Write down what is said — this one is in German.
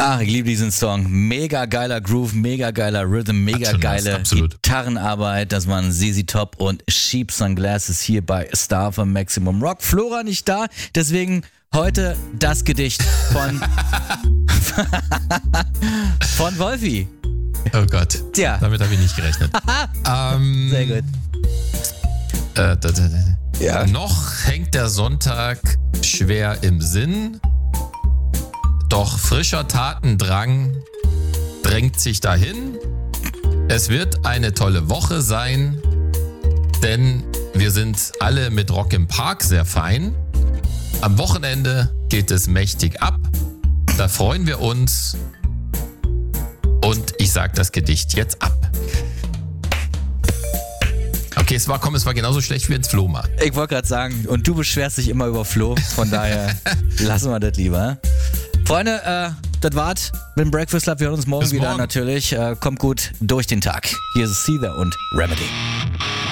Ach, ich liebe diesen Song. Mega geiler Groove, mega geiler Rhythm, mega geile Gitarrenarbeit. Das waren ZZ Top und Cheap Sunglasses hier bei Star FM Maximum Rock. Flora nicht da, deswegen heute das Gedicht von von Wolfi. Oh Gott, Tja. Damit habe ich nicht gerechnet. Sehr gut. Ja. Noch hängt der Sonntag schwer im Sinn, doch frischer Tatendrang drängt sich dahin. Es wird eine tolle Woche sein, denn wir sind alle mit Rock im Park sehr fein. Am Wochenende geht es mächtig ab, da freuen wir uns und ich sag das Gedicht jetzt ab. Okay, es war genauso schlecht wie ins Flo mal. Ich wollte gerade sagen, und du beschwerst dich immer über Flo, von daher lassen wir das lieber. Freunde, das war's mit dem Breakfast Club. Wir hören uns morgen wieder natürlich. Kommt gut durch den Tag. Hier ist Seether und Remedy.